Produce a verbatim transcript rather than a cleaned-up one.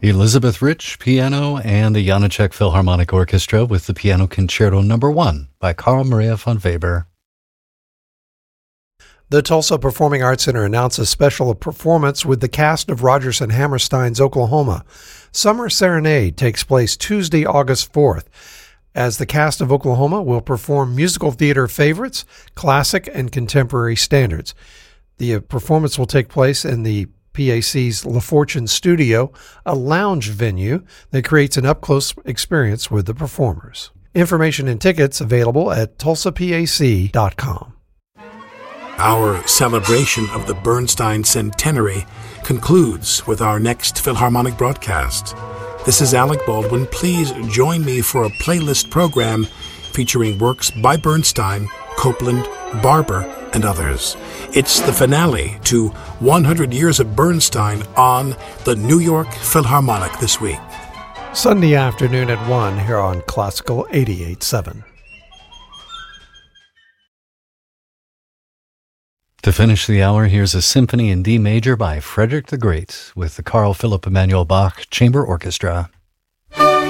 Elizabeth Rich, piano, and the Janacek Philharmonic Orchestra with the Piano Concerto Number One by Carl Maria von Weber. The Tulsa Performing Arts Center announced a special performance with the cast of Rodgers and Hammerstein's Oklahoma. Summer Serenade takes place Tuesday, August fourth, as the cast of Oklahoma will perform musical theater favorites, classic and contemporary standards. The performance will take place in the P A C's La Fortune Studio, a lounge venue that creates an up-close experience with the performers. Information and tickets available at tulsa p a c dot com. Our celebration of the Bernstein Centenary concludes with our next Philharmonic broadcast. This is Alec Baldwin. Please join me for a playlist program featuring works by Bernstein, Copland, Barber, and others. It's the finale to one hundred Years of Bernstein on the New York Philharmonic this week. Sunday afternoon at one here on Classical eighty-eight point seven. To finish the hour, here's a symphony in D major by Frederick the Great with the Carl Philipp Emanuel Bach Chamber Orchestra.